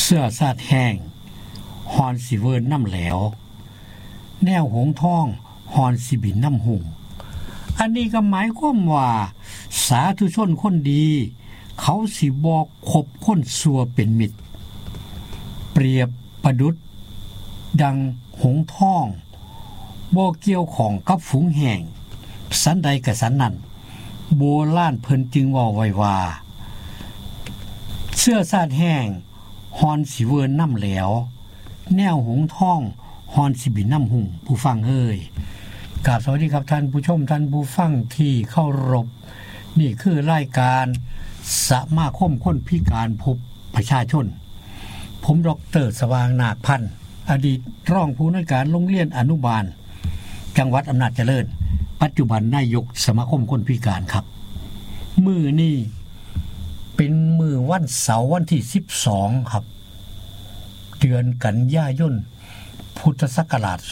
เสื้อซาดแห้งฮอนสิเวิร์นน้ำแหลวแนวหงทองฮอนสิบินน้ำหุงอันนี้ก็หมายความว่าสาธุชนคนดีเขาสิบอกคบคนซัวเป็นมิตรเปรียบประดุจดังหงทองบ่เกี่ยวของกับฝูงแห่งสันใดกับสันนั้นโบราณเพิ่นจึงว่าไว้ว่าเสื้อซาดแห้งฮอนสิเวิร์นน้ำแหลวแนวหงทองฮอนสิบินน้ำหุงผู้ฟังเอ้ยกราบสวัสดีครับท่านผู้ชมท่านผู้ฟังที่เคารพนี่คือรายการสมาคมคนพิการพบประชาชนผมดร.สว่างนาคพันธ์อดีตรองผู้อำนวยการโรงเรียนอนุบาลจังหวัดอำนาจเจริญปัจจุบันนายกสมาคมคนพิการครับมื้อนี้เป็นมื้อวันเสาร์วันที่12ครับเดือนกันยายนพุทธศักราช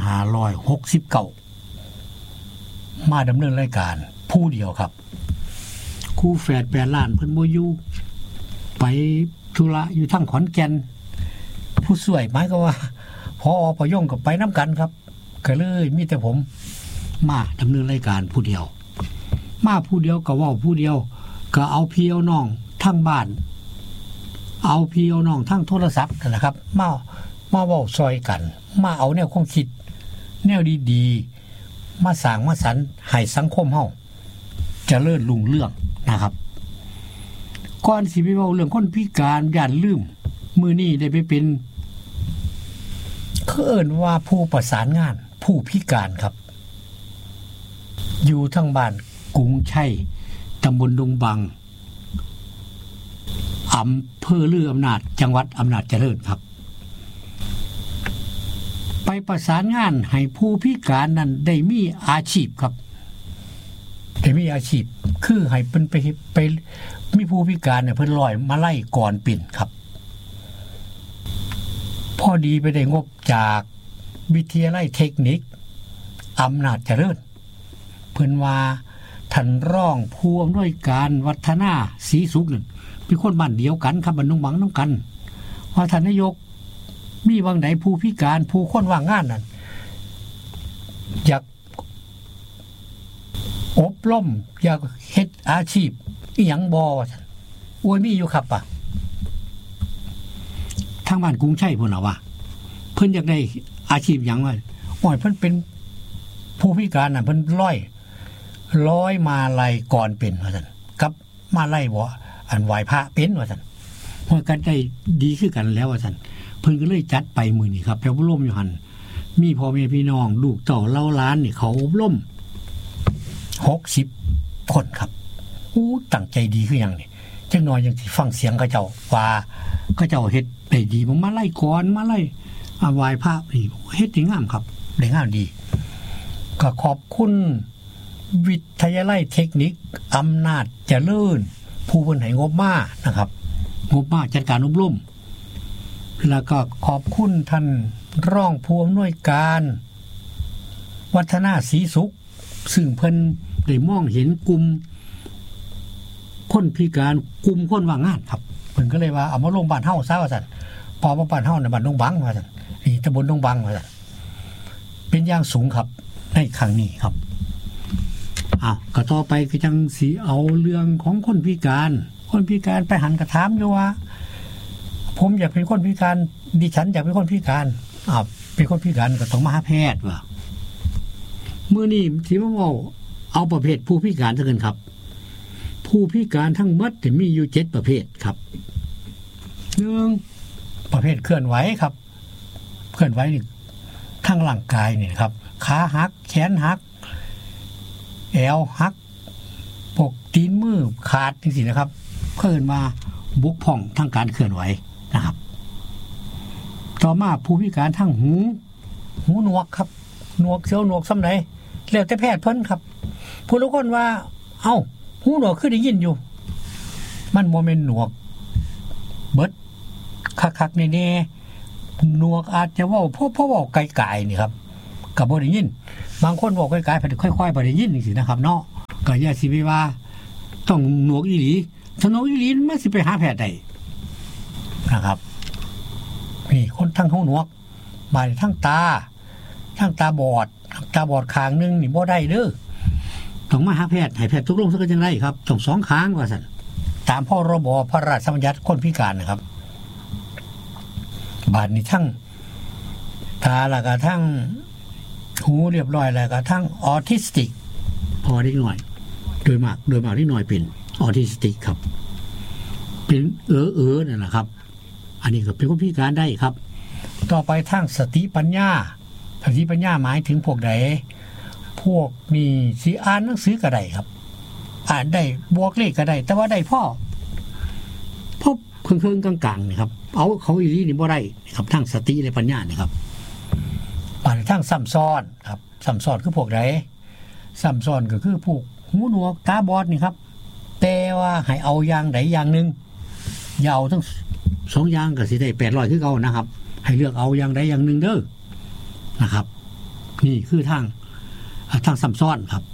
2569มาดำเนินรายการผู้เดียวครับครูแฝด8ล้านเพิ่นบ่อยู่ไปธุระอยู่ทางขอนแก่นผู้ช่วยหมายก็ว่าพอประยงก็ไปนํกันครับก็เลยมีแต่ผมมาดำเนินรายการผู้เดียวมาผู้เดียวก็เว้าผู้เดียวก็เอาพี่เอาน้องทั้งบ้านเอาพี่เอาน้องทั้งโทรศัพท์นะครับมาเว้าซอยกันมาเอาแนวความคิดแนวดีๆมาสร้างมาสรรค์ให้สังคมเฮาเจริญรุ่งเรืองนะครับก่อนสิไปเว้าเรื่องคนพิการย่านลืมมื้อนี้ได้ไปเป็นเอิ้นว่าผู้ประสานงานผู้พิการครับอยู่ทางบ้านกรุงชัยตำบลดงบังอำเภอลืออำนาจจังหวัดอำนาจเจริญครับไปประสานงานให้ผู้พิการนั้นได้มีอาชีพครับได้มีอาชีพคือให้เพิ่นไปมีผู้พิการเนี่ยเพิ่นลอยมาไล่ก่อนปิ่นครับพอดีไปได้งบจากวิทยาลัยเทคนิคอำนาจเจริญเพิ่นว่าท่านรองผู้อำนวยการวัฒนาศรีสุขนั่นเป็นคนบ้านเดียวกันครับบ้านดงบังนำกันว่าท่านนายกมีบางไหนผู้พิการผู้คนว่างงานนั่นอยากอบรมอยากเฮ็ดอาชีพอีหยังบ่ว่าซั่นโอ้ยมีอยู่ครับป่ะทางบ้านกรุงชัยพุ่นน่ะว่าเพิ่นอยากได้อาชีพหยังว่าโอ้ยเพิ่นเป็นผู้พิการน่ะเพิ่นร้อยมาลัยก่อนเป็นว่าซั่นกับมาลัยบ่อันไหว้พระเป็นว่าซั่นเพิ่นก็ได้ดีคือกันแล้วว่าซั่นเพิ่นก็เลยจัดไปมื้อนี้ครับไปอบรมอยู่หั่นมีพ่อแม่พี่น้องลูกเต้าเล่าหลานนี่เขาอบรม60คนครับอู้ตั้งใจดีคือหยังนี่จังน้อยยังสิฟังเสียงเขาเจ้าว่าเขาเจ้าเฮ็ดได้ดีมาไล่ก่อนมาไล่ไหว้พระนี่เฮ็ดได้งามครับได้งามดีก็ขอบคุณวิทยาลัยเทคนิคอำนาจเจริญผู้เพิ่นให้งบมานะครับงบมาจัดการอบรมแล้วก็ขอบคุณท่านรองผู้อำนวยการวัฒนาศรีสุขซึ่งเพิ่นได้มองเห็นกลุ่มคนพิการกลุ่มคนว่างงานครับเพิ่นก็เลยว่าเอามาลงบ้านเฮาซะว่าซั่นพอมาบ้านเฮาน่ะบ้านดงบังว่าซั่นนี่ตำบลดงบังว่าซั่นเป็นอย่างสูงครับในครั้งนี้ครับก็ต่อไปก็จังสิเอาเรื่องของคนพิการไปหันกระถามอยู่ว่าผมอยากเป็นคนพิการดิฉันอยากเป็นคนพิการเป็นคนพิการก็ต้องมาหาแพทย์ว่ามื้อนี้สิมาเว้าเอาประเภทผู้พิการซะกันครับผู้พิการทั้งหมดมีอยู่7ประเภทครับ1ประเภทเคลื่อนไหวครับเคลื่อนไหวนี่ทั้งร่างกายนี่ครับขาหักแขนหักแอวหักปกตีนมือขาดจังซี่นะครับเพิ่นมาบกพร่องทางการเคลื่อนไหวนะครับต่อมาผู้พิการทางหูหนวกครับหนวกเสียวหนวกส่ำใดแล้วแต่แพทย์เพิ่นครับผู้ทุกคนว่าหูหนวกคือได้ยินอยู่มันบ่แม่นหนวกเบิดคักๆแน่ๆหนวกอาจจะเว้าเพราะเว้าไกลๆนี่ครับก็บ่ได้ยินบางคนเว้าไกลๆเพิ่นค่อยๆบ่ได้ยินจังซี่นะครับเนาะก็อย่าสิไปว่าต้องหนวกอีหลีถ้าหนวกอีหลีมันสิไปหาแพทย์ได้นะครับนี่คนทั้งหูหนวกบาดทั้งตาบอดข้างนึงนี่บ่ได้เด้อต้องมาหาแพทย์ให้แพทย์ตกลงซะก็จังได๋ครับต้อง2ข้างว่าซั่นตามพรบพระราชบัญญัติคนพิการนะครับบาดนี้ทั้งตาแล้วก็ทั้งหูเรียบร้อยแล้วก็ทั้งออทิสติกพอเล็กน้อยโดยมากเล็กน้อยเป็นออทิสติกครับเป็นนั่นแหละครับอันนี้ก็เป็นคนพิการได้ครับต่อไปทั้งสติปัญญาหมายถึงพวกใดพวกนี้สิอ่านหนังสือก็ได้ครับอ่านได้บวกเลขก็ได้แต่ว่าได้พ่อพบเครื่องกลางๆนี่ครับเอาเขาอีหลีนี่บ่ได้ครับทั้งสติและปัญญานี่ครับบางทั้งซ้ำซ้อนครับซ้ำซ้อนคือพวกใดซ้ำซ้อนก็คือพวกหูหนวกตาบอดนี่ครับแต่ว่าให้เอาอย่างใดอย่างนึงอย่าเอาทั้ง2อย่างก็สิได้800คือเก่านะครับให้เลือกเอาอย่างใดอย่างนึงเด้อนะครับนี่คือทางซ้ำซ้อนครับ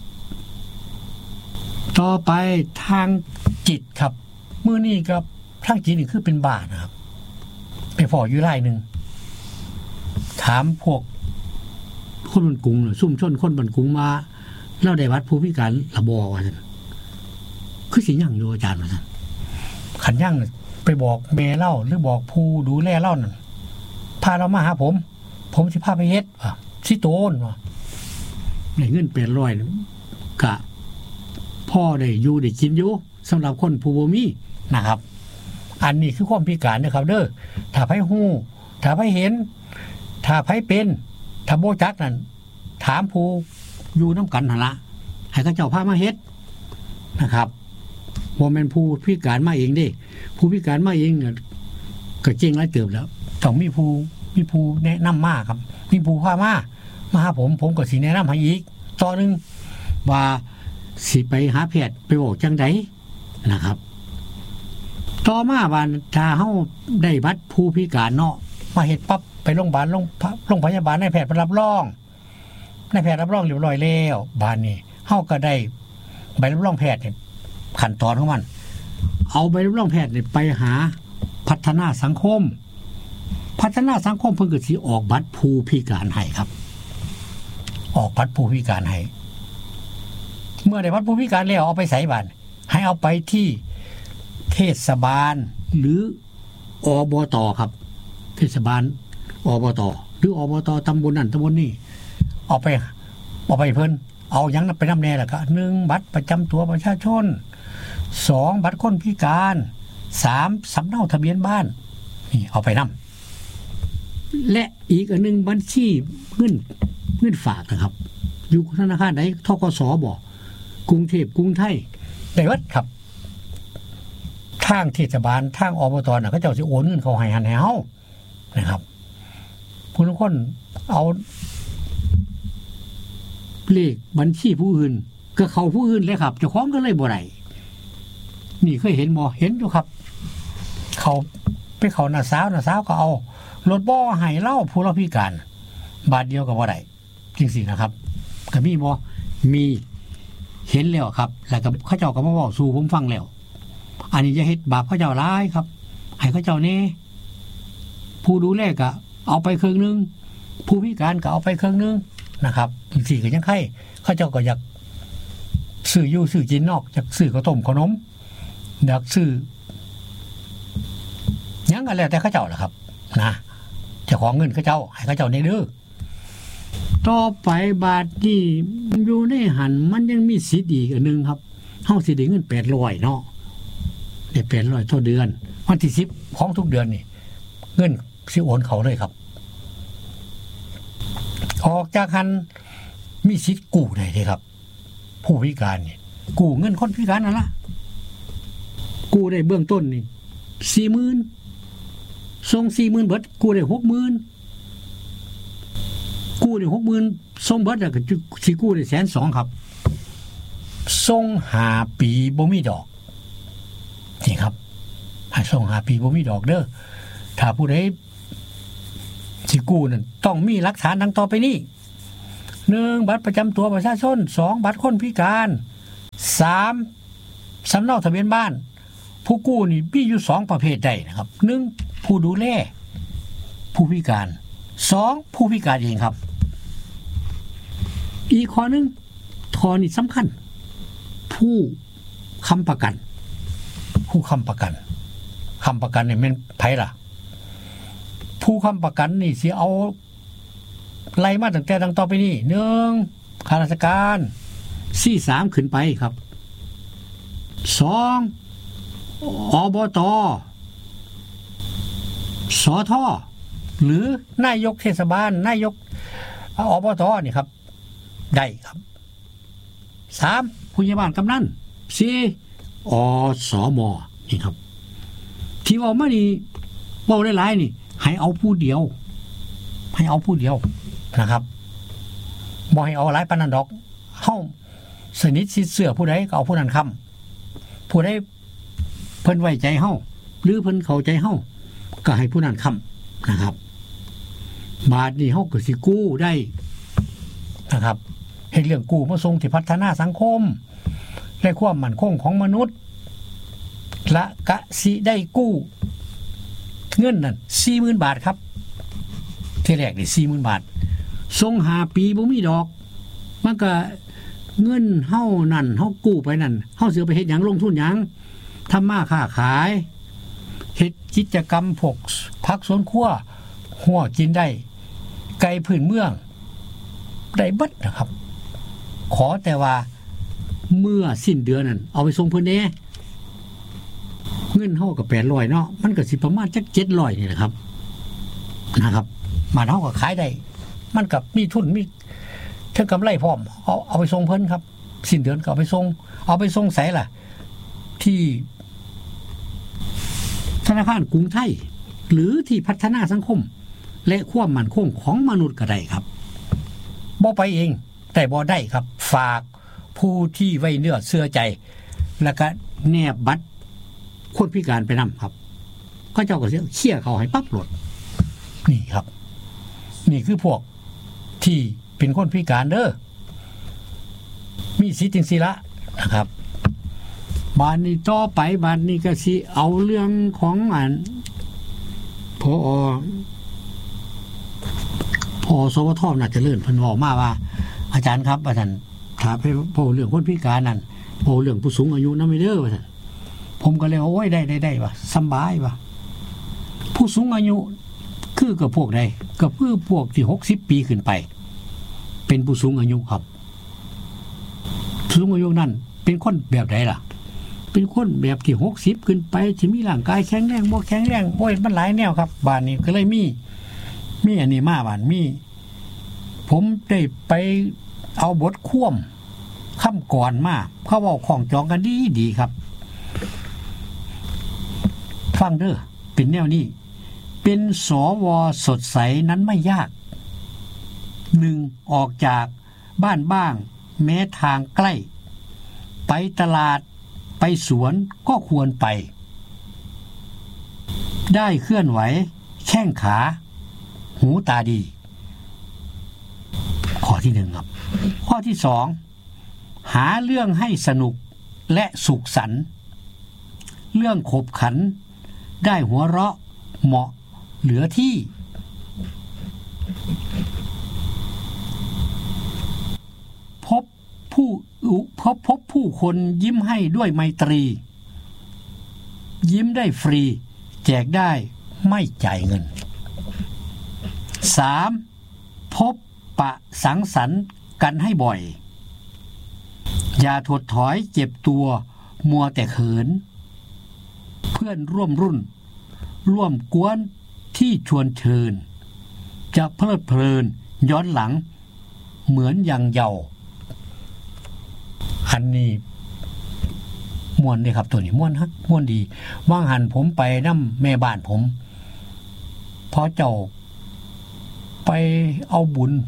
ต่อไปทางจิตครับมื้อนี้ก็ทางจิตนี่คือเป็นบ้านะครับไปพออยู่รายนึงถามพวกคนบ้านกรุงซุ่มชนคนบ้านกรุงมาเราได้วัดผู้พิการระบว่าซั่นคือสิยังอยู่อาจารย์ว่าซั่นคันยังไปบอกแม่เล่าหรือบอกผู้ดูแลเล่านั่นพาเรามาหาผมสิพาไปเฮ็ดว่าสิโตนว่าได้เงิน800กะพ่อได้อยู่ได้กินอยู่สำหรับคนผู้บ่มีนะครับอันนี้คือความพิการนะครับเด้อถ้าไผฮู้ถ้าไผเห็นถ้าไผเป็นถ้าบ่จักนั่นถามผู้อยู่นำกันหั่นล่ะให้เขาเจ้าพามาเฮ็ดนะครับบ่แม่นผู้พิการมาเองเด้ผู้พิการมาเองก็เก่งหลายเติบแล้วต้องมีผู้แนะนำมาครับมีผู้พามาหาผมก็สิแนะนำให้อีกต่อนึงว่าสิไปหาแพทย์ไปบอกจังไดนะครับต่อมาว่าถ้าเฮาได้บัตรผู้พิการเนาะมาเฮ็ดปั๊บไปโรงพยาบาลโรงพยาบาลนายแพทย์รับรองเรียบร้อยแล้วบ้านนี้เฮาก็ได้ใบรับรองแพทย์ขั้นตอนของมันเอาใบรับรองแพทย์ไปหาพัฒนาสังคมเพิ่นก็สิออกบัตรผู้พิการให้ครับออกบัตรผู้พิการให้เมื่อได้บัตรผู้พิการแล้วเอาไปใส่บ้านให้เอาไปที่เทศบาลหรืออบต.ครับเทศบาลอบต.หรืออบต.ตำบลนั่นตำบลนี่เอาไปเพิ่นเอาหยังไปนำแน่ล่ะก็1บัตรประจำตัวประชาชน2บัตรคนพิการ3สำเนาทะเบียนบ้านนี่เอาไปนำและอีกอันนึงบัญชีเงินฝากนะครับอยู่ธนาคารใดธกส.บ่กรุงเทพกรุงไทยได้วัดครับทางเทศบาลทางอบต.น่ะเขาเจ้าสิโอนเงินเข้าให้หันให้เฮานะครับผู้ทุกคนเอาเลขบัญชีผู้อื่นก็เข้าผู้อื่นเลยครับเจ้าของก็เลยบ่ได้นี่เคยเห็นบ่เห็นอยู่ครับเขาไปเข้าหน้าสาวก็เอารถบ่ให้เล่าผู้พิการบาทเดียวก็บ่ได้จริงสินะครับก็มีบ่มีเห็นแล้วครับแล้วก็เขาเจ้าก็มาเว้าสู่ผมฟังแล้วอันนี้จะเฮ็ดบาปเขาเจ้าหลายครับให้เขาเจ้านี่ผู้ดูแลก็เอาไปครึ่งนึงผู้พิการก็เอาไปครึ่งนึงนะครับจริงๆก็ยังไข่เขาเจ้าก็อยากซื้ออยู่ซื้อกินนอกจากซื้อข้าวต้มขนมอยากซื้อหยังก็แล้วแต่เขาเจ้าล่ะครับนะเจ้าของเงินเขาเจ้าให้เขาเจ้านี่เด้อต่อไปบาทนี้อยู่ในหันมันยังมีสิทธิ์อีกอันนึงครับเฮาสิได้เงิน800เนาะได้800ต่อเดือนวันที่10ของทุกเดือนนี่เงินสิโอนเขาเลยครับออกจากหันมีสิทธิ์กู้ได้เลยครับผู้พิการนี่กู้เงินคนพิการนั่นล่ะกู้ได้เบื้องต้นนี่ 40,000 ส่ง 40,000 เบิดกู้ได้ 60,000 กู้ได้ 60,000 ส่งเบิดแล้วก็สิกู้ได้ 120,000 ครับส่ง5ปีบ่มีดอกนี่ครับให้ส่ง5ปีบ่มีดอกเด้อถ้าผู้ใดสิกู้นั่นต้องมีหลักฐานดังต่อไปนี้1บัตรประจำตัวประชาชน2บัตรคนพิการ3สำเนาทะเบียนบ้านผู้กู้นี่มีอยู่2ประเภทได้นะครับ1ผู้ดูแลผู้พิการ2ผู้พิการเองครับอีกข้อนึงข้อนี้สำคัญผู้ค้ำประกันผู้ค้ำประกันค้ำประกันเนี่ยแม่นไผล่ะผู้ค้ำประกันนี่สิเอาไล่มาตั้งแต่ดังต่อไปนี้1ข้าราชการ43ขึ้นไปครับ2อบต.สท.หรือนายกเทศบาลนายกอบต.นี่ครับได้ครับ3ผู้ใหญ่บ้านกำนัน4อสม.นี่ครับที่เว้ามานี่เว้าหลายๆนี่ให้เอาผู้เดียวให้เอาผู้เดียวนะครับบ่ให้เอาหลายปานนั้นดอกเฮาสนิทชิดเสื้อผู้ใดก็เอาผู้นั้นค้ำผู้ใดเพิ่นไว้ใจเฮาหรือเพิ่นเข้าใจเฮาก็ให้ผู้นั้นค้ำนะครับบาทนี้เฮาก็สิกู้ได้นะครับเฮ็ดเรื่องกู้มาส่งที่พัฒนาสังคมและความมั่นคงของมนุษย์และก็สิได้กู้เงินนั่น 40,000 บาทครับที่แรกนี่ 40,000 บาทส่ง5ปีบ่มีดอกมันก็เงินเฮานั่นเฮากู้ไปนั่นเฮาสิเอาไปเฮ็ดหยังลงทุนหยังทำมาค้าขายเฮ็ดกิจกรรมพวกผักสวนครัวหัวกินได้ไก่พื้นเมืองได้เบิดนะครับขอแต่ว่าเมื่อสิ้นเดือนนั่นเอาไปส่งเพิ่นแน่เงินเฮาก็800เนาะมันก็สิประมาณจัก700นี่แหละครับนะครับมาเฮาก็ขายได้มันก็มีทุนมีถึงกำไรพร้อมเอาไปส่งเพิ่นครับสิ้นเดือนก็เอาไปส่งไสล่ะที่ธนาคารกรุงไทยหรือที่พัฒนาสังคมและความมั่นคงของมนุษย์ก็ได้ครับบ่ไปเองแต่บ่ได้ครับฝากผู้ที่ไว้เนื้อเชื่อใจแล้วก็แนบบัตรคนพิการไปนำครับก็เจ้าก็เสียเขี้ยเขาให้ปั๊บโหลดนี่ครับนี่คือพวกที่เป็นคนพิการเด้อมีสิทธิ์จังซี่ละนะครับบานนี้ต่อไปบานนี้ก็สิเอาเรื่องของผอสวทน่าจะเลื่อนเพิ่นเว้ามาว่าอาจารย์ครับว่าท่านถ้าไปโพเรื่องคนพิการนั่นโพเรื่องผู้สูงอายุนำเด้อว่าท่านผมก็เลยโอ้ยได้ว่ะสบายว่ะผู้สูงอายุคือกับพวกใดก็คือพวกที่60ปีขึ้นไปเป็นผู้สูงอายุครับผู้สูงอายุนั่นเป็นคนแบบใดล่ะเป็นคนแบบที่60ขึ้นไปที่มีร่างกายแข็งแรงบ่แข็งแรงโอ้ยมันหลายแนวครับบ้านนี้ก็เลยมีอันนี้มาบ้านมีผมได้ไปเอาบทควมคำก่อนมาเขาเว้าของจองกันดีครับฟังเด้อเป็นแนวนี้เป็นสวสดใสนั้นไม่ยาก1ออกจากบ้านบ้างแม้ทางใกล้ไปตลาดไปสวนก็ควรไปได้เคลื่อนไหวแข้งขาหูตาดีข้อที่1ครับข้อที่2หาเรื่องให้สนุกและสุขสันต์เรื่องขบขันได้หัวเราะเหมาะเหลือที่พบผู้คนยิ้มให้ด้วยไมตรียิ้มได้ฟรีแจกได้ไม่จ่ายเงิน3พบปะสังสรรค์กันให้บ่อยอย่าถดถอยเจ็บตัวมัวแต่เขินเพื่อนร่วมรุ่นร่วมกวนที่ชวนเชิญจะเพลิดเพลินย้อนหลังเหมือนยังเยาว์อันนี้ม่วนเด้ครับตัวนี้ม่วนฮักม่วนดีว่างหันผมไปนำแม่บ้านผมพอเจ้าไปเอาบุญ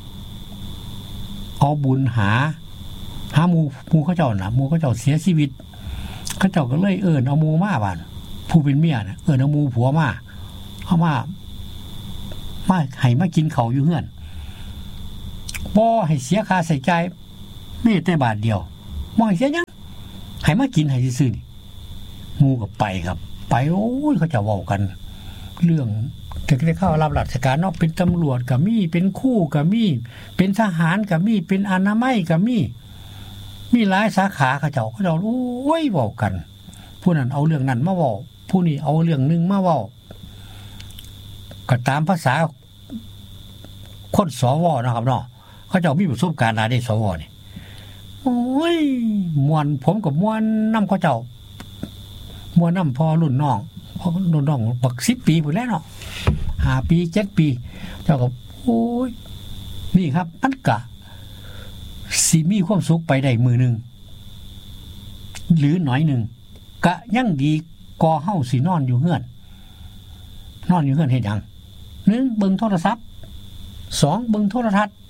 หาหมู่เขาเจ้าน่ะหมู่เขาเจ้าเสียชีวิตเขาเจ้าก็เลยเอาหมู่มาบ้านผู้เป็นเมียน่ะเอาหมู่ผัวมาเอามาให้มากินข้าวอยู่เฮือนบ่ให้เสียค่าใช้จ่ายแม้แต่บาทเดียวบ่ให้เสียหยังให้มากินให้ซื่อๆนี่หมู่ก็ไปครับไปโอ้ยเขาจะเว้ากันเรื่องถึงได้เข้ารับราชการเนาะเป็นตำรวจก็มีเป็นครูก็มีเป็นทหารก็มีเป็นอนามัยก็มีหลายสาขาเขาเจ้าโอ้ยเว้ากันผู้นั้นเอาเรื่องนั้นมาเว้าผู้นี้เอาเรื่องนึงมาเว้าก็ตามภาษาคนสวนะครับเนาะเขาเจ้ามีประสบการณ์หลายได้สวนี่โอ้ยม่วนผมกับม่วนนำเขาเจ้าม่วนนำพอรุ่นน้องพอรุ่นน้องบัก10 ปีพุ่นแล้วเนาะ5 ปี7 ปีเจ้าก็โอ้ยนี่ครับมันก็สิมีความสุขไปได้มือนึงหรือหน่อยนึงก็ยังดีกว่าเฮาสินอนอยู่เฮือนเฮ็ดหยัง1เบิ่งโทรศัพท์2เบิ่งโทรทัศน์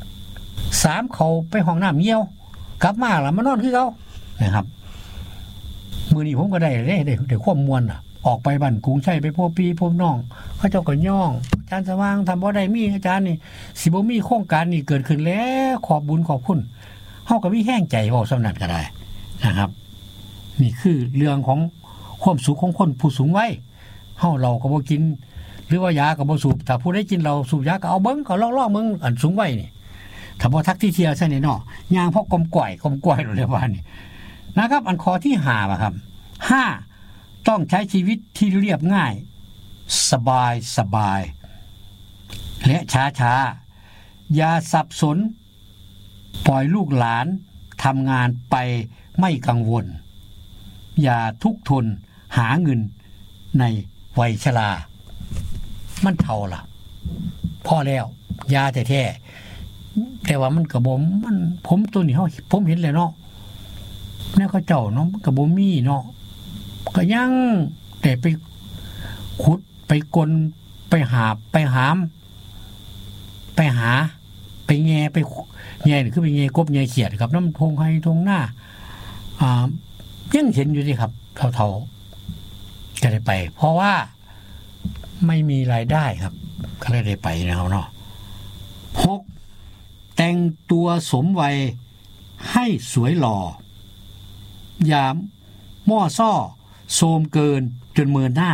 3เข้าไปห้องน้ำเหี่ยวกลับมาแล้วมานอนคือเก่านะครับมื้อนี้ผมก็ได้ความม่วนน่ะออกไปบ้านกรุงชัยไปพบพี่พบน้องเขาเจ้าก็ย่องอาจารย์สว่างทำบ่ได้มีอาจารย์นี่สิบ่มีโครงการนี้เกิดขึ้นแล้วขอบบุญขอบคุณเฮาก็มีแห้งใจเว้าสำนั้นก็ได้นะครับนี่คือเรื่องของความสุขของคนผู้สูงวัยเฮาเราก็บ่กินหรือว่ายาก็บ่สูบถ้าผู้ใดกินเราสูบยาก็เอาเบิ่งก็ลองๆมึงอันสูงวัยนี่ถ้าบ่ทักที่เที่ยวซะนี่เนาะย่างพอกกลมก่อยเรียกว่านี่นะครับอันข้อที่5อ่ะครับ5ต้องใช้ชีวิตที่เรียบง่ายสบายและช้าอย่าสับสนปล่อยลูกหลานทำงานไปไม่กังวลอย่าทุกข์ทนหาเงินในวัยชรามันเท่าล่ะพอแล้วยาแท้ๆแต่ว่ามันก็บ่มันผมตัวนี้ผมเห็นแล้วเนาะแม่เขาเจ้าเนาะก็บ่มีเนาะก็ยังแต่ไปขุดไปกลไปหาไปหามไปหาไปแง่ไปแง่นี่คือไปแง่กบแง่เขียดครับน้ำทงไห้ทงหน้ายังเห็นอยู่สิครับเท่าๆจะได้ไปเพราะว่าไม่มีรายได้ครับก็เลยได้ไปนะครับเนาะ6แต่งตัวสมวัยให้สวยหล่ออย่ามั่วซ่อโทรมเกินจนเมินหน้า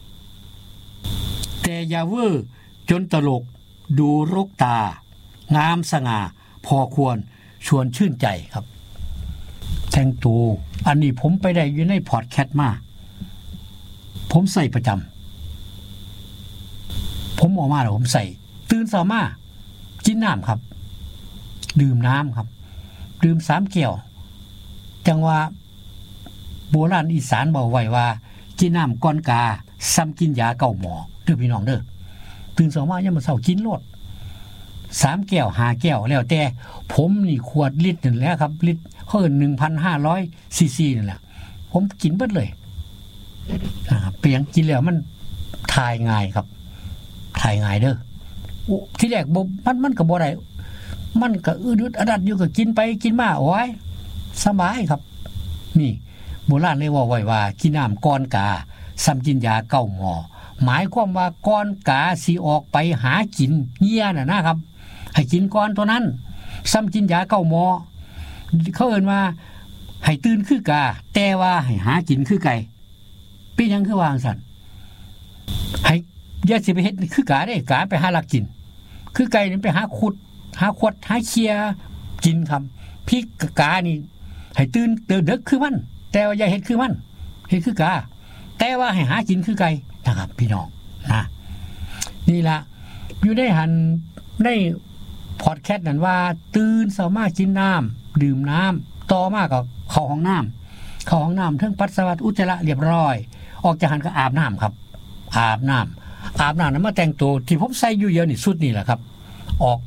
แต่อย่าเวอร์จนตลกดูรกตางามสง่าพอควรชวนชื่นใจครับแต่งตัวอันนี้ผมไปได้อยู่ในพอดแคสต์มาผมใส่ประจำผมออกมาแล้วผมใส่ตื่นเช้ามากินน้ำครับดื่มน้ำครับดื่ม3 แก้วจังว่าโบราณอีสานบอกไว้ว่ากินน้ำก่อนกาซ้ำกินยาเก่าหมอเด้อพี่น้องเด้อตื่นเช้ามายามมื้อเช้ากินโลด3 แก้ว5 แก้วแล้วแต่ผมนี่ขวดลิตรนั่นแหละครับลิตรเขาเอิ้น 1,500 ซีซีนั่นแหละผมกินเบิดเลยนะครับเปียงกินแล้วมันทายง่ายครับทายง่ายเด้อที่แรกบ่มันก็บ่ได้มันก็อึดๆอัดอยู่ก็กินไปกินมาโอ้ยสบายครับนี่โบราณเลยว่าไว้ว่ากินน้ำก่อนกาซ้ำกินยาเก่าหมอหมายความว่าก่อนกาสิออกไปหากินเหี้ยน่ะนะครับให้กินก่อนตัวนั้นซ้ำกินยาเก่าหมอเขาเอิ้นว่าให้ตื่นคือกาแต่ว่าให้หากินคือไก่เป็นหยังคือวางสั่นให้อย่าสิไปเฮ็ดคือกาได้กาไปหาลักกินคือไก่นี่ไปหาขุดหาขวดหาเคียกินครับพี่กานี่ให้ตื่นดึกคือมันแต่ว่าอย่าเฮ็ดคือมันเฮ็ดคือกาแต่ว่าให้หากินคือไก่นะครับพี่น้องนะนี่ล่ะอยู่ได้หันในพอดแคสต์นั้นว่าตื่นเช้ามากินน้ำดื่มน้ำต่อมาก็เข้าห้องน้ำเทิงปัสสาวะอุจจาระเรียบร้อยออกจากหันก็อาบน้ำครับอาบน้ำนั้นมาแต่งตัวที่ผมใส่อยู่เยอะนี่สุดนี่แหละครับออก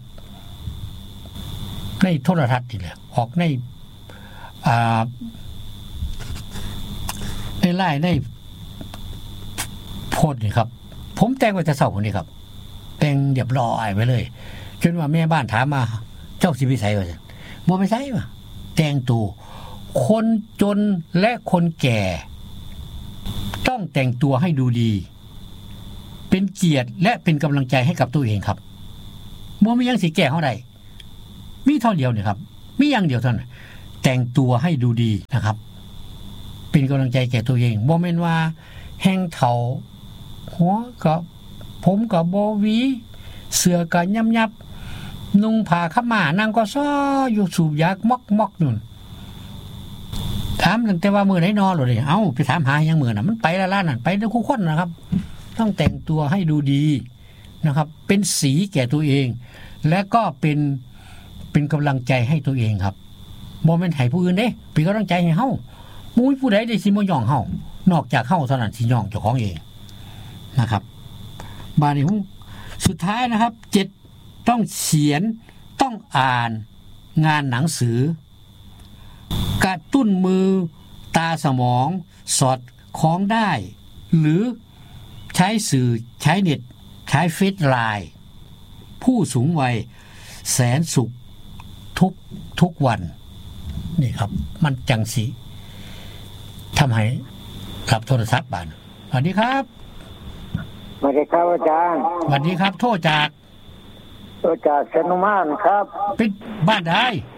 ในโทรทัศน์นี่แหละออกในไลน์ในโพสต์นี่ครับผมแต่งไว้แต่เช้าคนนี้ครับแต่งเรียบร้อยไว้เลยจนว่าแม่บ้านถามมาเจ้าสิไปไสว่าซั่นบ่ไปไสว่ะแต่งตัวคนจนและคนแก่ต้องแต่งตัวให้ดูดีเป็นเกียรติและเป็นกำลังใจให้กับตัวเองครับบ่มีหยังสิแก้เฮาได้มีเท่าเดียวนี่ครับมีอย่างเดียวเท่านั้นแต่งตัวให้ดูดีนะครับเป็นกำลังใจแก่ตัวเองบ่แม่นว่าแห่งเฒ่าหัวก็ผมก็บ่หวีเสื้อก็ยับๆนุ่งผ้าขม่านั่งก็ซ้ออยู่สูบยาม็อกๆนู่นถามตั้งแต่ว่ามื้อไหนนอนหรอดิเอ้าไปถามหายังมื้อน่ะมันไปละล่ะนั่นไปทุกคนนะครับต้องแต่งตัวให้ดูดีนะครับเป็นสีแก่ตัวเองและก็เป็นกำลังใจให้ตัวเองครับบ่แม่นให้ผู้อื่นเด้เป็นกำลังใจให้เฮาบ่มีผู้ใดได้สิมาย่องเฮานอกจากเฮาเท่านั้นที่ย่องเจ้าของเองนะครับบาดนี้สุดท้ายนะครับ7ต้องเขียนต้องอ่านงานหนังสือกระตุ้นมือตาสมองสอดคล้องได้หรือใช้สื่อใช้เน็ตใช้เฟซไลน์ผู้สูงวัยแสนสุขทุกวันนี่ครับมันจังสิทำให้รับโทรศัพท์บ้านสวัสดีครับสวัสดีครับอาจารย์สวัสดีครับโทรจากชนุมานครับเป็นบ้านใด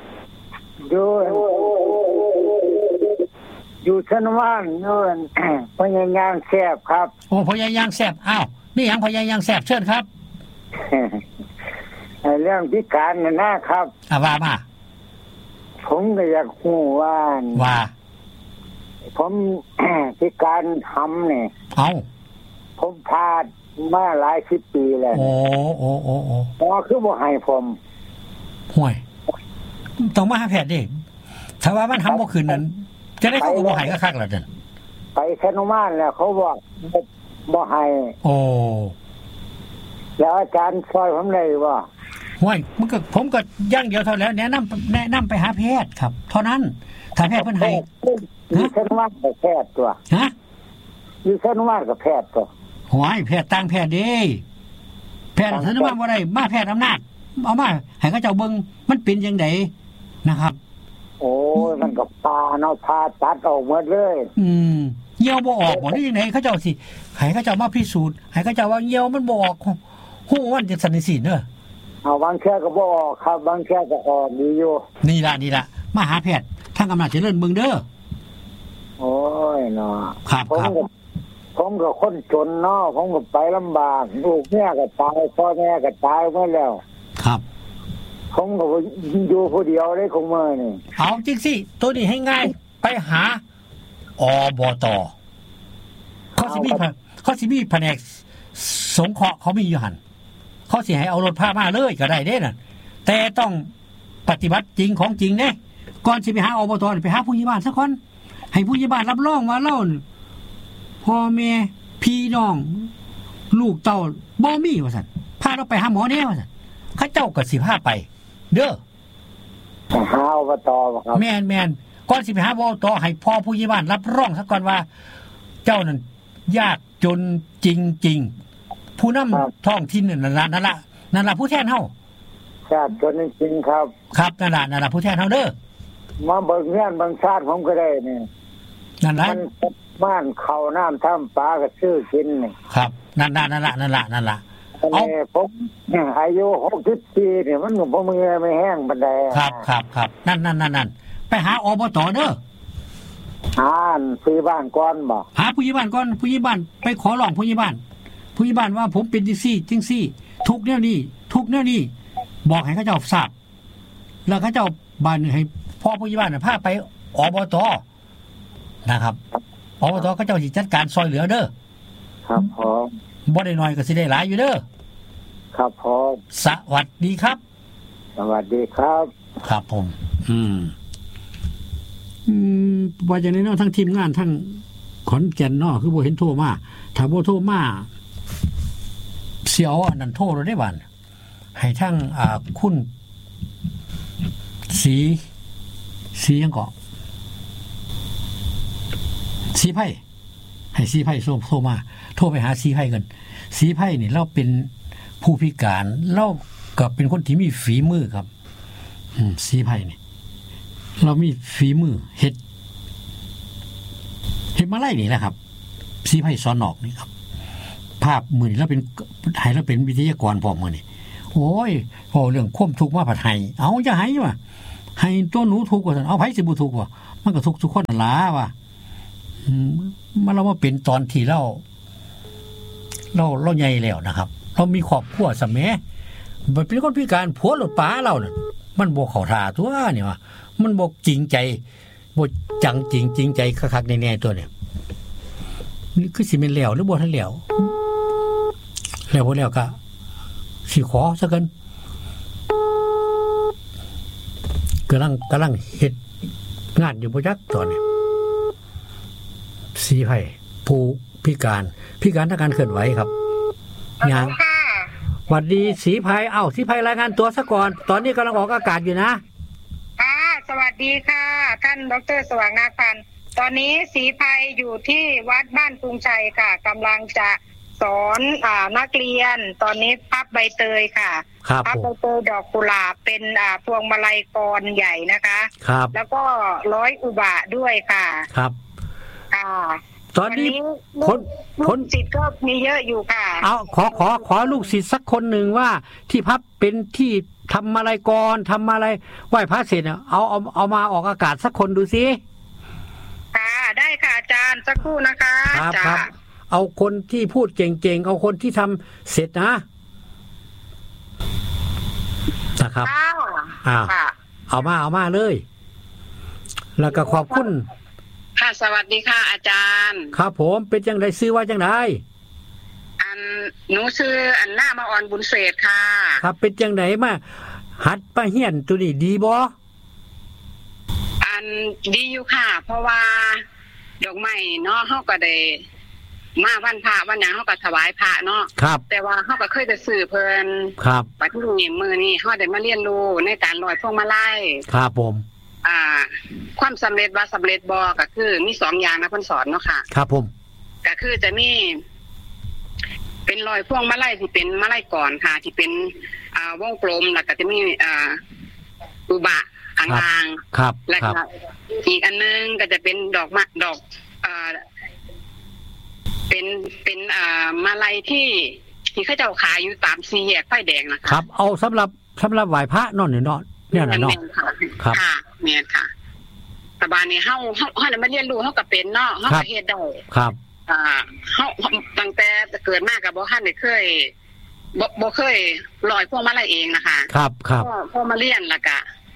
อยู่ชนุมานนู่นพญายางแซ่บครับโอ้พญายางแซ่บอ้าวนี่หยังพญายางแซ่บเชิญครับเรื่องพิการนะครับว่ามาผมก็อยากรู้ว่าผมพิการทำเนี่ยผมพาดมาหลาย10 ปีแล้วโอ้พอคือบ่ให้ผมห่วยต้องมาหาแพทย์ดิถ้าว่ามันทำบ่ขึ้นนั้นจะได้เขาก็บ่ให้ก็คักแล้วนั่นไปชนุมานแล้วเขาบอกบ่ให้โอ้แล้วอาจารย์ช่วยผมได้บ่ห่วยผมก็อย่างเดียวเท่าแล้วแนะนำไปหาแพทย์ครับเท่านั้นถ้าแพทย์เพิ่นให้อยู่ชนุมานกับแพทย์ตัวฮะอยู่ชนุมานกับแพทย์ตัวห่วยแพทย์ต่างแพทย์เด้แพทย์ชนุมานบ่ได้มาแพทย์อำนาจเอามาให้เขาเจ้าเบิ่งมันเป็นจังได๋นะครับโอ้ยมันก็พาเนาะพาตัดออกหมดเลยเหี่ยวบ่ออกบ่ได้จังได๋เขาเจ้าสิให้เขาเจ้ามาพิสูจน์ให้เขาเจ้าว่าเหี่ยวมันบ่ออกฮู้ว่าจังซั่นจังซี่เด้อเอาบางเทื่อก็บ่ออกครับบางเทื่อก็ออกดีอยู่นี่ล่ะมาหาแพทย์ทางอำนาจเจริญเบิ่งเด้อโอ้ยเนาะครับผมก็คนจนเนาะผมก็ไปลำบากลูกแม่ก็ตายพ่อแม่ก็ตายหมดแล้วครับผมก็อยู่ผู้เดียวได้คงมื้อนี่เอาจริงสิตัวนี้ให้ง่ายไปหาอบต.เขาสิมีแผนกสงเคราะห์เขามีอยู่หั่นเขาสิให้เอารถพามาเลยก็ได้เด้น่ะแต่ต้องปฏิบัติจริงของจริงเด้ก่อนสิไปหาอบต.ไปหาผู้ใหญ่บ้านซะก่อนให้ผู้ใหญ่บ้านรับรองว่าเราพ่อแม่พี่น้องลูกเต้าบ่มีว่าซั่นพาเราไปหาหมอแน่ว่าซั่นเขาเจ้าก็สิพาไปเด้อหาอบต.ครับแม่นก่อนสิไปหาอบต.ให้พ่อผู้ใหญ่บ้านรับรองซะก่อนว่าเจ้านั่นยากจนจริงๆผู้นำท้องถิ่นนั่นล่ะผู้แทนเฮายากจนจริงครับครับนั่นล่ะผู้แทนเฮาเด้อมาเบิ่งงานบางชาติผมก็ได้นี่นั่นล่ะบ้านข้าวน้ำท่ำปลาก็ซื้อกินนี่ครับนั่นล่ะเอาผมอายุ60 ปีนี่มันก็บ่มือไม่แห้งปานใดครับนั่นไปหาอบต.เด้อผู้ใหญ่บ้านก่อนบ่หาผู้ใหญ่บ้านก่อนผู้ใหญ่บ้านไปขอร้องผู้ใหญ่บ้านว่าผมเป็นจังซี่ทุกแนวนี้บอกให้เขาเจ้าทราบแล้วเขาเจ้าบ้านให้พ่อผู้ใหญ่บ้านพาไปอบต.นะครับอบต.เขาเจ้าสิจัดการซอยเหลือเด้อครับผมบ่ได้น้อยก็สิได้หลายอยู่เด้อครับผมสวัสดีครับสวัสดีครับครับผมว่าจังได๋เนาะทั้งทีมงานทั้งขอนแก่นเนาะคือบ่เห็นโทรมาถ้าบ่โทรมาเสียอันนั้นโทรได้บ้านให้ทั้งคุณสียังก็สีไผ่ให้สีไผ่โทรมาโทรไปหาสีไผ่กันสีไผ่นี่เราเป็นผู้พิการเราก็เป็นคนที่มีฝีมือครับสีไผ่นี่เรามีฝีมือเฮ็ดมาไล่นี่แหละครับสีไผ่สอนนอกนี่ครับภาพมือนี่เราเป็นให้เราเป็นวิทยากรพร้อมมื้อนี่โอ้ยพอเรื่องความทุกข์มาผัดให้เอาจะให้ว่ะให้ตัวหนูทุกข์ว่าซั่นเอาไผสิบ่ทุกข์วะมันก็ทุกข์ทุกคนนั่นล่ะว่ะมันเราว่าเป็นตอนที่เราเราใหญ่แล้วนะครับเรามีครอบครัวซะแหมบ่เป็นคนพิการผัวหลดป๋าเราน่ะมันบ่เข้าท่าตัวนี่ว่ามันบ่จริงใจบ่จังจริงใจคักๆแน่ๆตัวเนี่ยนี่คือสิแม่นแล้วหรือบ่ทันแล้วแล้วบ่แล้วก็สิขอซะกันกำลังเฮ็ดงานอยู่บ่จักตอนนี้สีไผผู้พิการทางการเคลื่อนไหวครับยังสวัสดีสีไผสีไผรายงานตัวซะก่อนตอนนี้กำลังออกอากาศอยู่นะสวัสดีค่ะท่านดร.สว่างนาคพันธ์ตอนนี้สีไพอยู่ที่วัดบ้านกรุงชัยค่ะกำลังจะสอนนักเรียนตอนนี้พับใบเตยค่ะพับใบเตยดอกกุหลาบเป็นพวงมาลัยกรใหญ่นะคะครับแล้วก็ร้อยอุบะด้วยค่ะครับตอนนี้คนศิษย์ก็มีเยอะอยู่ค่ะขอลูกศิษย์สักคนหนึ่งว่าที่พับเป็นที่ทำอะไรก่อนทำอะไรไหว้พระเสร็จเอามาออกอากาศสักคนดูสิค่ะได้ค่ะอาจารย์สักครู่นะคะครับเอาคนที่พูดเก่งๆเอาคนที่ทำเสร็จนะครับเอามาเลยแล้วก็ขอบคุณค่ะสวัสดีค่ะอาจารย์ครับผมเป็นจังได๋ซื้อว่าจังได๋หนูชื่อหน้ามาอ่อนบุญเศษค่ะครับเป็นจังได๋มาหัดมาเฮียนตัวนี้ดีบ่ดีอยู่ค่ะเพราะว่าดอกไม้เนาะเฮาก็ได้มาวันพระวันหยังเฮาก็ถวายพระเนาะแต่ว่าเฮาก็เคยจะซื้อเพิ่นครับบัดนี้มื้อนี้เฮาได้มาเรียนรู้ในการร้อยพวงมาลัยครับผมความสำเร็จว่าสำเร็จบ่ก็คือมี2อย่างนะเพิ่นสอนเนาะค่ะครับผมก็คือจะมีเป็นร้อยพวงมาลัยที่เป็นมาลัยก่อนค่ะที่เป็นวงกลมแล้วก็จะมีอุบะข้างล่างครับแล้วก็อีกอันนึงก็จะเป็นดอกเป็นมาลัยที่เขาเจ้าขายอยู่ตามสี่แยกไฟแดงนะคะครับเอาสำหรับไหว้พระนอนเนาะเนี่ยน่ะเนาะครับค่ะแม่นค่ะแต่บาดนี้เฮาได้มาเรียนรู้เฮาก็เป็นเนาะเฮาก็เฮ็ดได้ครับเฮาตั้งแต่เกิดมาก็บ่ทันได้เคยลอยพวกมาลัยเองนะคะครับพอมาเรียนแล้วก็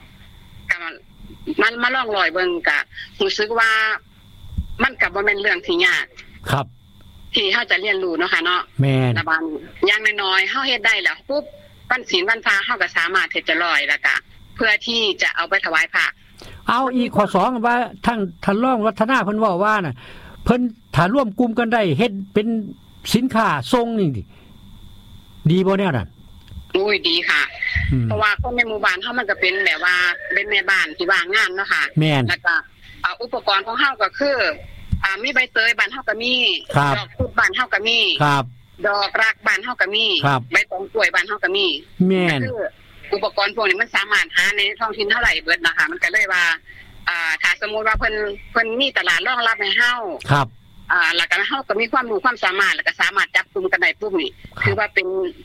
มันมาลองลอยเบิ่งก็รู้สึกว่ามันก็บ่แม่นเรื่องที่ยากครับที่เฮาจะเรียนรู้เนาะค่ะเนาะแม่นแต่บางอย่างน้อยๆเฮาเฮ็ดได้แล้วปุ๊บวันศีลวันพระเฮาก็สามารถที่จะลอยแล้วก็เพื่อที่จะเอาไปถวายพระเอาอีกข้อ2ว่าท่านรองวัฒนาเพิ่นเว้าว่าน่ะเพิ่นถ้าร่วมกลุ่มกันได้เฮ็ดเป็นสินค้าส่งนี่ดีบ่แนวนั้นอุ้ยดีค่ะเพราะว่าคนในหมู่บ้านเฮามันก็เป็นแบบว่าเป็นแม่บ้านที่ว่างงานเนาะค่ะแล้วก็อุปกรณ์ของเฮาก็คือมีใบเตยบ้านเฮาก็มีดอกพุดบ้านเฮาก็มีดอกรักบ้านเฮาก็มีใบตองกล้วยบ้านเฮาก็มีแม่นคืออุปกรณ์พวกนี้มันสามารถหาในท้องถิ่นเท่าไหร่เบิดนะคะมันก็เลยว่าถ้าสมมุติว่าเพิ่นมีตลาดรองรับให้เฮาครับแล้วก็เฮาก็มีความรู้ความสามารถแล้วก็สามารถจับกลุ่มกันได้ปุ๊บนี่คือว่า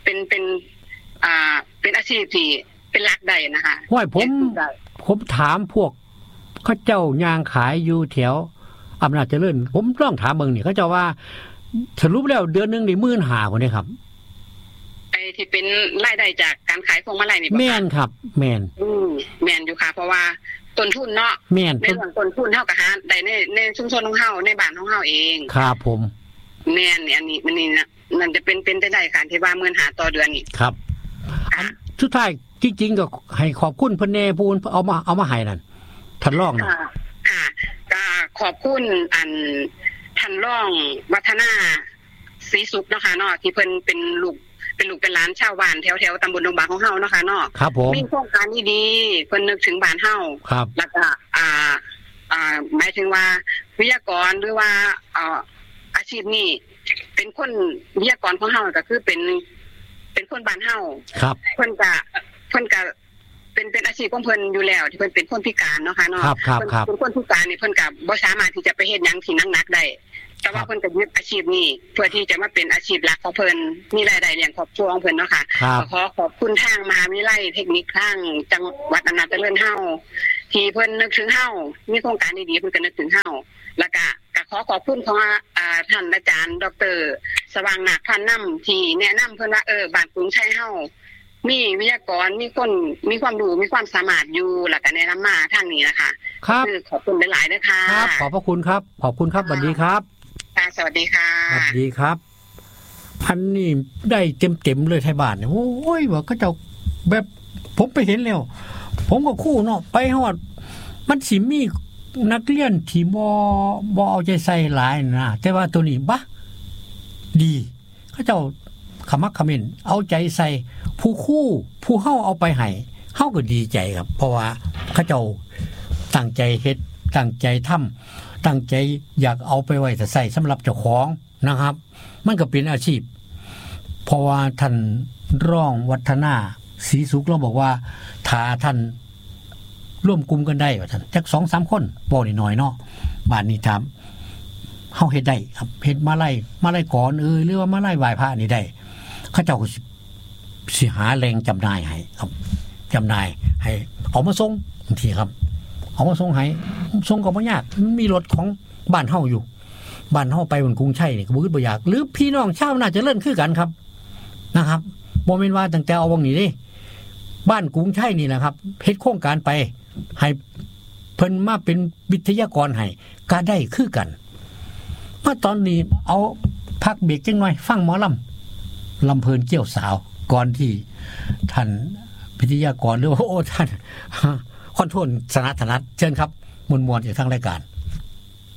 เป็นอาชีพที่เป็นหลักได้นะคะห้วยผมถามพวกเขาเจ้ายางขายอยู่แถวอำนาจเจริญผมต้องถามเบิ่งนี่เขาเจ้าว่าสรุปแล้วเดือนนึงนี่ 15,000 พุ่นนี่ครับไอ้ที่เป็นรายได้จากการขายพวงมาลัยนี่แม่นครับแม่นอยู่ค่ะเพราะว่าต้นทุนเนาะแม่นในเรื่องต้นทุนเฮาก็หาได้ในชุมชนของเฮาในบ้านของเฮาเองครับผมแม่นอันนี้มันนี่นะนั่นจะเป็นได้ค่ะที่ว่า15,000ต่อเดือนนี่ครับสุดท้ายจริงๆก็ให้ขอบคุณเพิ่นแน่ผู้เอามาให้นั่นท่านรองนะค่ะก็ขอบคุณท่านรองวัฒนาศรีสุขเนาะค่ะเนาะที่เพิ่นเป็นลูกเป็นหลานชาวบ้านแถวๆตำบลดงบากของเฮาเนาะค่ะเนาะครับผมมีโครงการดีๆเพิ่นนึกถึงบ้านเฮาแล้วก็หมายถึงว่าวิทยากรหรือว่าอาชีพนี้เป็นคนวิทยากรของเฮาก็คือเป็นคนบ้านเฮาเพิ่นก็เป็นอาชีพของเพิ่นอยู่แล้วที่เพิ่นเป็นคนพิการเนาะค่ะเนาะเป็นคนพิการนี่เพิ่นก็บ่สามารถที่จะไปเฮ็ดหยังที่หนักๆได้แต่ว่าเพิ่นก็ยึดอาชีพนี้เพื่อที่จะมาเป็นอาชีพหลักของเพิ่นมีรายได้เลี้ยงครอบครัวของเพิ่นเนาะค่ะขอบคุณทางมหาวิทยาลัยเทคนิคทางจังหวัดอำนาจเจริญเฮาที่เพิ่นนึกถึงเฮามีโครงการดีๆเพิ่นก็นึกถึงเฮาแล้วก็ก็ขอขอบคุณของท่านอาจารย์ดร.สว่างนาคพันนำที่แนะนำเพิ่นว่าบ้านกรุงชัยเฮามีวิทยากรมีคนมีความรู้มีความสามารถอยู่แล้วก็แนะนำมาทางนี้นะคะครับขอบคุณหลายๆด้วยค่ะครับขอบพระคุณครับขอบคุณครับสวัสดีครับค่ะสวัสดีค่ะสวัสดีครับอันนี้ได้เต็มๆเลยไทยบ้านเนี่ยโอ้ยว่าก็เจ้าแบบผมไปเห็นแล้วผมก็คู่เนาะไปฮอดมันสิมีนักเรียนที่บ่เอาใจใส่หลายนะแต่ว่าตัวนี้บะดีเขาเจ้าขมักเขม้นเอาใจใส่ผู้เฮาเอาไปให้เฮาก็ดีใจครับเพราะว่าเขาเจ้าตั้งใจเฮ็ดตั้งใจทำตั้งใจอยากเอาไปไว้ใส่สำหรับเจ้าของนะครับมันก็เป็นอาชีพเพราะว่าท่านรองวัฒนาศรีสุขเราบอกว่าถ้าท่านร่วมกลุ่มกันได้ว่าท่านจัก 2-3 คนบ่น้อยเนาะบ้านนี้ถามเฮาเฮ็ดได้ครับเฮ็ดมาไล่ก่อนหรือว่ามาไล่ไหว้พระนี่ได้เขาเจ้าสิหาแรงจำหน่ายให้ครับจำหน่ายให้เอามาส่งบางทีครับเอามาส่งให้ส่งก็บ่ยากมีรถของบ้านเฮาอยู่บ้านเฮาไปบนกรุงชัยนี่ก็บ่อึดบ่อยากหรือพี่น้องชาวนาจะเลิ่นคือกันครับนะครับบ่แม่นว่าตั้งแต่เอาวงนี้เด้บ้านกรุงชัยนี่แหละครับเฮ็ดโครงการไปให้เพิ่นมาเป็นวิทยากรให้ก็ได้คือกันมาตอนนี้เอาพักเบรกจังหน่อยฟังหมอลำเพลินเกี่ยวสาวก่อนที่ท่านวิทยากรหรือว่าท่านคอนโทรลสนัดเชิญครับมวลๆจากทางรายการ